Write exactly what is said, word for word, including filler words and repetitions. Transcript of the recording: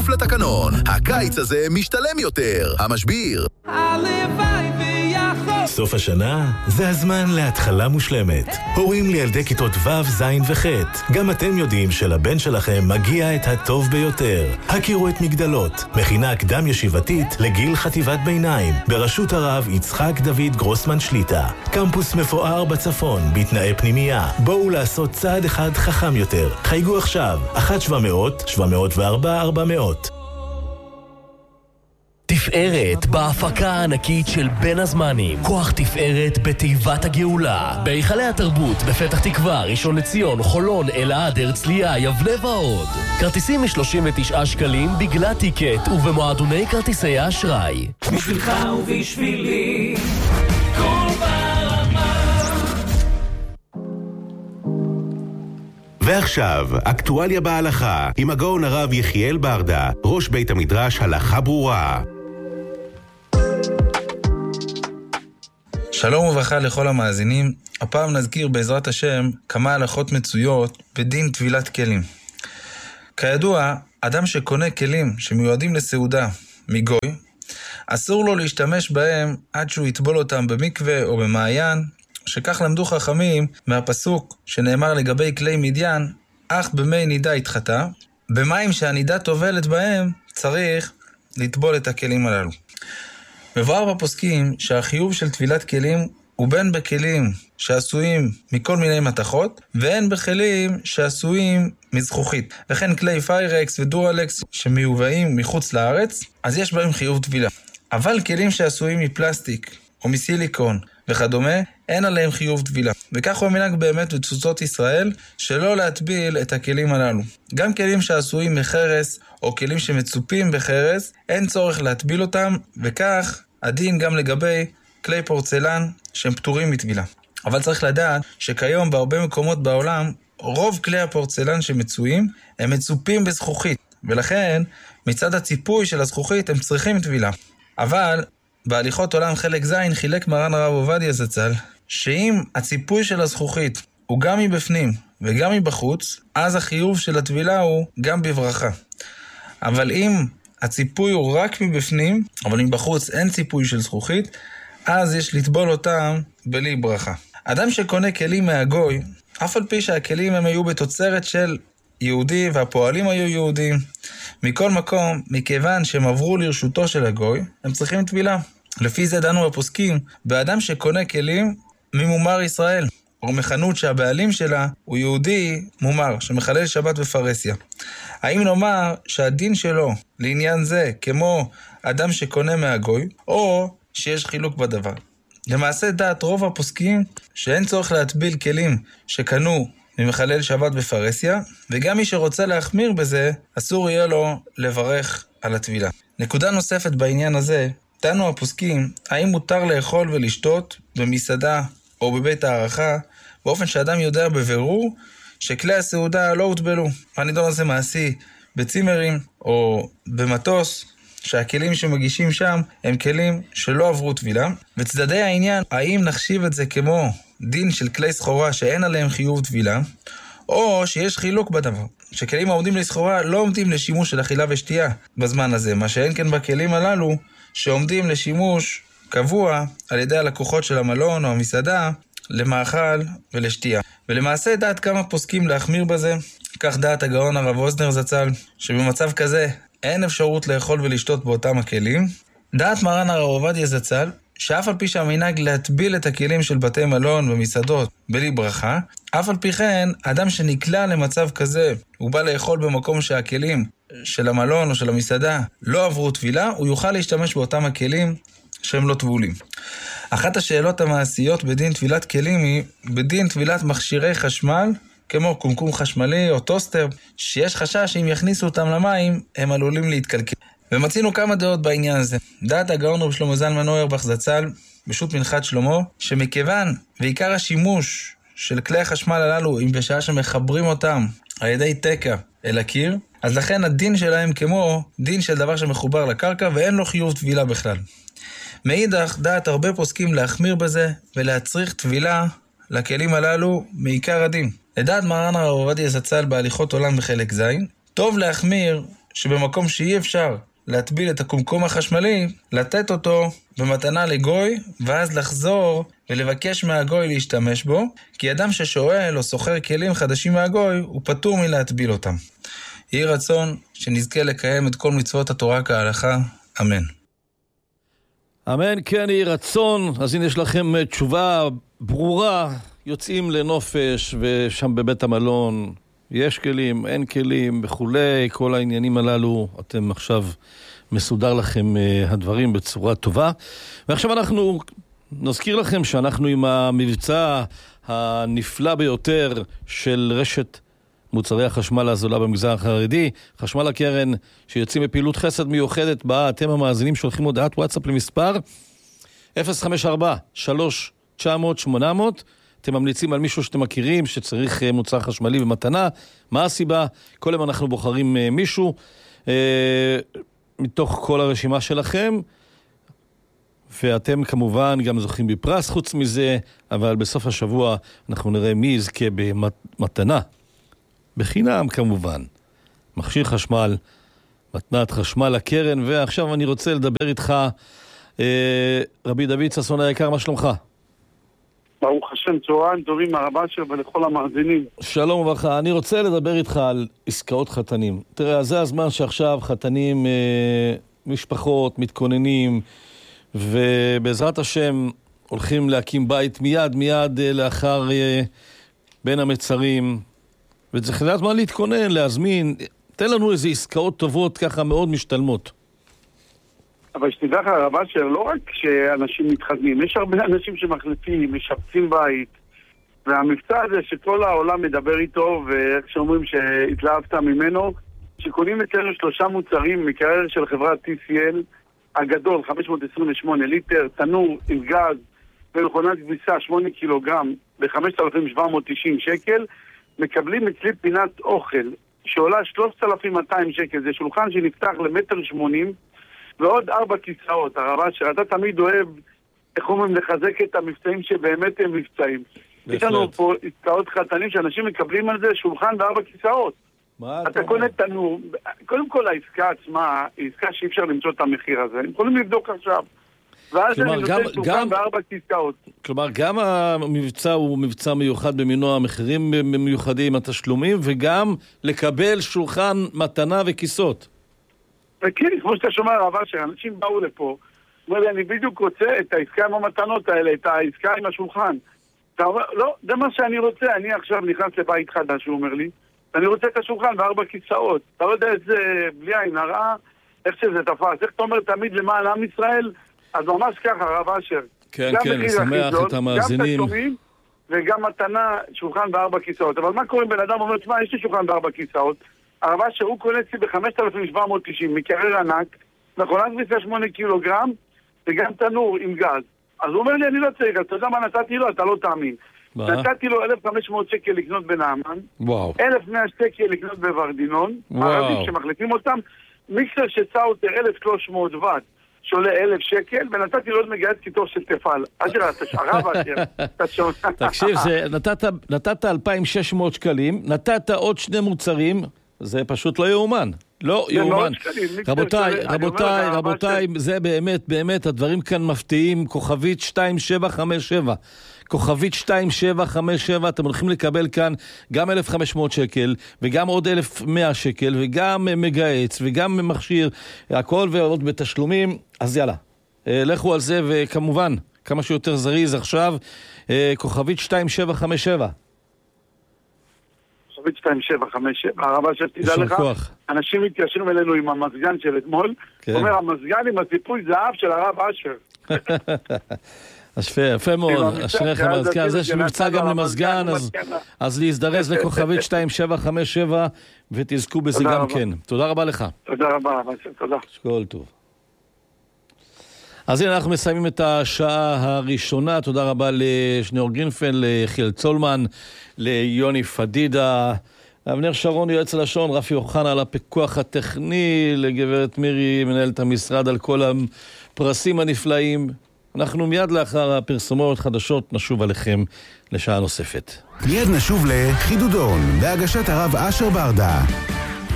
בכפוף לתקנון. הקיץ הזה משתלם יותר. המשביר. הלוואי ויכול. סוף השנה זה הזמן להתחלה מושלמת. הורים לילדי כיתות ו', ז' וח'. גם אתם יודעים שלבן שלכם מגיע את הטוב ביותר. הכירו את מגדלות, מכינה קדם ישיבתית לגיל חטיבת ביניים, בראשות הרב יצחק דוד גרוסמן שליטה. קמפוס מפואר בצפון, בתנאי פנימייה. בואו לעשות צעד אחד חכם יותר. חייגו עכשיו, אחת שבע מאות, שבע מאות וארבע, ארבע מאות. תפארת בהפקה הענקית של בין הזמנים. כוח תפארת בתיבת הגאולה. בהיכלי התרבות בפתח תקווה, ראשון לציון, חולון, אלעד, הרצליה, יבנה ועוד. כרטיסים מ-שלושים ותשעה שקלים בגלל טיקט ובמועדוני כרטיסי האשראי. בשבילך ובשבילי כל ברמה. ועכשיו, אקטואליה בהלכה עם הגאון הרב יחיאל ברדה, ראש בית המדרש הלכה ברורה. שלום וברכה לכל המאזינים. הפעם נזכיר בעזרת השם כמה הלכות מצויות בדין טבילת כלים. כידוע, אדם שקונה כלים שמיועדים לסעודה מגוי, אסור לו להשתמש בהם עד שהוא יטבול אותם במקווה או במעיין, שכך למדו חכמים מהפסוק שנאמר לגבי כלי מדיין, אך במי נידה התחתה, במים שהנידה טובלת בהם צריך לטבול את הכלים הללו. מבואר בפוסקים שהחיוב של טבילת כלים הוא בין בכלים שעשויים מכל מיני מתכות, והן בכלים שעשויים מזכוכית. וכן כלי פיירקס ודורלקס שמיובאים מחוץ לארץ, אז יש בהם חיוב טבילה. אבל כלים שעשויים מפלסטיק או מסיליקון וכדומה, אין עליהם חיוב טבילה. וכך הוא המנהג באמת בתפוצות ישראל, שלא להטביל את הכלים הללו. גם כלים שעשויים מחרס, או כלים שמצופים בחרס, אין צורך להטביל אותם, וכך הדין גם לגבי כלי פורצלן שהם פטורים מטבילה. אבל צריך לדעת שכיום בהרבה מקומות בעולם, רוב כלי הפורצלן שמצויים, הם מצופים בזכוכית, ולכן מצד הציפוי של הזכוכית הם צריכים טבילה. אבל בהליכות עולם חלק זין חילק מרן הרב עובדיה זצ"ל, שאם הציפוי של הזכוכית הוא גם מבפנים וגם מבחוץ, אז החיוב של הטבילה הוא גם בברכה. אבל אם הציפוי הוא רק מבפנים, אבל מבחוץ אין ציפוי של זכוכית, אז יש לטבול אותם בלי ברכה. אדם שקונה כלים מהגוי, אף על פי שהכלים הם היו בתוצרת של יהודי והפועלים היו יהודים, מכל מקום, מכיוון שהם עברו לרשותו של הגוי, הם צריכים טבילה. לפי זה דנו הפוסקים, באדם שקונה כלים ממומר ישראל, או מחנות שהבעלים שלה הוא יהודי מומר, שמחלל שבת בפרסיה. האם נאמר שהדין שלו לעניין זה כמו אדם שקונה מהגוי, או שיש חילוק בדבר? למעשה דעת רוב הפוסקים שאין צורך להטביל כלים שקנו ממחלל שבת בפרסיה, וגם מי שרוצה להחמיר בזה, אסור יהיה לו לברך על הטבילה. נקודה נוספת בעניין הזה, דנו הפוסקים, האם מותר לאכול ולשתות במסעדה או בבית הערכה, באופן שאדם יודע בבירור שכלי הסעודה לא הוטבלו. הנידון הזה מעשי בצימרים או במטוס, שהכלים שמגישים שם הם כלים שלא עברו טבילה. וצדדי העניין, האם נחשיב את זה כמו דין של כלי סחורה שאין עליהם חיוב טבילה, או שיש חילוק בדבר, שכלים העומדים לסחורה לא עומדים לשימוש של אכילה ושתייה בזמן הזה, מה שאין כן בכלים הללו שעומדים לשימוש קבוע על ידי הלקוחות של המלון או המסעדה למאכל ולשתייה. ולמעשה דעת כמה פוסקים להחמיר בזה, כך דעת הגאון הרב אוזנר זצ"ל, שבמצב כזה אין אפשרות לאכול ולשתות באותם הכלים. דעת מרן הרב עובדיה זצ"ל, שאף על פי שהמנהג להטביל את הכלים של בתי מלון ומסעדות בלי ברכה, אף על פי כן, אדם שנקלע למצב כזה, הוא בא לאכול במקום שהכלים של המלון או של המסעדה לא עברו טבילה, הוא יוכל להשתמש באותם הכלים שהם לא טבולים. אחת השאלות המעשיות בדין טבילת כלים היא, בדין טבילת מכשירי חשמל, כמו קומקום חשמלי או טוסטר, שיש חשש שאם יכניסו אותם למים, הם עלולים להתקלקל. ומצינו כמה דעות בעניין הזה. דעת הגאון רב שלמה זלמן אוירבך זצ"ל, בשו"ת מנחת שלמה, שמכיוון ועיקר השימוש של כלי החשמל הללו, אם בשעה שמחברים אותם על ידי תקע אל הקיר, אז לכן הדין שלהם כמו דין של דבר שמחובר לקרקע, ואין לו חיוב טבילה בכלל. מאידך, דעת הרבה פוסקים להחמיר בזה, ולהצריך טבילה לכלים הללו מעיקר הדין. לדעת מרן הרב עובדיה זצ"ל בהליכות עולם בחלק זין, טוב להחמיר שבמקום שאי אפשר להטביל את הקומקום החשמלי, לתת אותו במתנה לגוי, ואז לחזור ולבקש מהגוי להשתמש בו, כי אדם ששואל או סוחר כלים חדשים מהגוי, הוא פטור מלהטביל אותם. יהי רצון שנזכה לקיים את כל מצוות התורה כהלכה. אמן. אמן, כן, יהי רצון. אז הנה יש לכם תשובה ברורה. יוצאים לנופש ושם בבית המלון יש כלים, אין כלים וכולי, כל העניינים הללו, אתם עכשיו מסודר לכם uh, הדברים בצורה טובה. ועכשיו אנחנו נזכיר לכם שאנחנו עם המבצע הנפלא ביותר של רשת מוצרי החשמל הזולה במגזר החרדי, חשמל הקרן, שיוצאים בפעילות חסד מיוחדת בה אתם המאזינים שולחים הודעת וואטסאפ למספר אפס חמש ארבע שלוש תשע מאות שמונה מאות. אתם ממליצים על מישהו שאתם מכירים שצריך מוצר חשמלי במתנה, מה הסיבה? כל יום אנחנו בוחרים מישהו אה, מתוך כל הרשימה שלכם, ואתם כמובן גם זוכים בפרס חוץ מזה, אבל בסוף השבוע אנחנו נראה מי יזכה במתנה, בחינם כמובן, מכשיר חשמל, מתנת חשמל הקרן. ועכשיו אני רוצה לדבר איתך, אה, רבי דוד ששון היקר, מה שלומך? ברוך השם, צהריים טובים הרב אשר ולכל המאזינים. שלום וברכה. אני רוצה לדבר איתך על עסקאות חתנים. תראה, זה הזמן שעכשיו חתנים, אה, משפחות, מתכוננים, ובעזרת השם הולכים להקים בית מיד, מיד אה, לאחר אה, בין המצרים, וצריך לדעת מה להתכונן, להזמין. תן לנו איזה עסקאות טובות ככה מאוד משתלמות. אבל שתדע לך הרב אשר, לא רק שאנשים מתחתנים, יש הרבה אנשים שמחליפים, משפצים בית, והמבצע הזה שכל העולם מדבר איתו, ואיך שאומרים שהתלהבת ממנו, שקונים אצלנו שלושה מוצרים מקרר של חברת טי סי אל הגדול, חמש מאות עשרים ושמונה ליטר, תנור עם גז ומכונת כביסה שמונה קילוגרם ב-חמשת אלפים שבע מאות תשעים שקל, מקבלים אצלי פינת אוכל שעולה שלושת אלפים מאתיים שקל, זה שולחן שנפתח למטר שמונים, ועוד ארבע כיסאות. הרבה שאתה תמיד אוהב, איך אומרים, לחזק את המבצעים שבאמת הם מבצעים. יש לנו פה עסקאות חתנים שאנשים מקבלים על זה שולחן וארבע כיסאות. אתה קונה תנור. קודם כל העסקה עצמה היא עסקה שאי אפשר למצוא את המחיר הזה. הם יכולים לבדוק עכשיו. ואז אני נותן שולחן וארבע כיסאות. כלומר, גם המבצע הוא מבצע מיוחד במינו, המחירים מיוחדים, התשלומים, וגם לקבל שולחן, מתנה וכיסאות. וכן, כמו שאתה שומע רבה, שאנשים באו לפה, אומר לי, אני בדיוק רוצה את העסקה עם המתנות האלה, את העסקה עם השולחן. אתה אומר, לא, זה מה שאני רוצה, אני עכשיו נכנס לבית חדש, הוא אומר לי, ואני רוצה את השולחן וארבע כיסאות. אתה לא יודע איזה, בלי עין הרע, איך שזה תפס, איך אתה אומר תמיד למען עם ישראל, אז ממש ככה, רב אשר. כן, כן, לשמח את המאזינים. גם תשלומים וגם מתנה, שולחן וארבע כיסאות. אבל מה קורה אם בן אדם אומר, תשמע, יש לי שולחן וארבע כיסאות, הרבה שהוא קונה אצלי ב-חמשת אלפים שבע מאות תשעים מקרר ענק, מכונת כביסה שמונה קילוגרם, וגם תנור עם גז. אז הוא אומר לי, אני לא צריך, אתה יודע מה נתתי לו? אתה לא תאמין. מה? נתתי לו אלף וחמש מאות שקל לקנות בנעמן, וואו. אלף ומאה שקל לקנות בוורדינון, ערבים שמחליפים אותם, מיקסר שצאוטר אלף ושלוש מאות וואט, שעולה אלף שקל, ונתתי לו עוד מגייס קיטור של תפל. אשר, אתה שרב, אשר, אתה שומע. תקשיב, נתת אלפיים ושש מאות שקלים, נתת עוד שני מוצרים, זה פשוט לא יאומן. לא יאומן. רבותיי, רבותיי, רבותיי, זה באמת, באמת, הדברים כאן מפתיעים. כוכבית שתיים שבע חמש שבע. כוכבית שתיים שבע חמש שבע, אתם הולכים לקבל כאן גם אלף וחמש מאות שקל, וגם עוד אלף ומאה שקל, וגם מגייץ, וגם מכשיר, הכל ועוד בתשלומים. אז יאללה, לכו על זה, וכמובן, כמה שיותר זריז עכשיו, כוכבית שתיים שבע חמש שבע. כוכבית שתיים שבע חמש שבע, הרבה שתדע לך, אנשים מתקשרים אלינו עם המזגן של אתמול, אומר, המזגן עם הסיפוי זהב של הרב אשר. אז יפה מאוד, אשריך המזגן, זה שמבצע גם למזגן, אז להזדרז לכוכבית שתיים שבע חמש שבע, ותזכו בזה גם כן. תודה רבה לך. תודה רבה, תודה. שכל טוב. אז הנה אנחנו מסיימים את השעה הראשונה. תודה רבה לשניאור גרינפלד, ליחיאל צולמן, ליוני פדידה, אבנר שרון יועץ הלשון, רפי אוחנה על הפיקוח הטכני, לגברת מירי מנהלת המשרד על כל הפרסים הנפלאים. אנחנו מיד לאחר הפרסומות חדשות נשוב עליכם לשעה נוספת. מיד נשוב לחידודון בהגשת הרב אשר ברדה.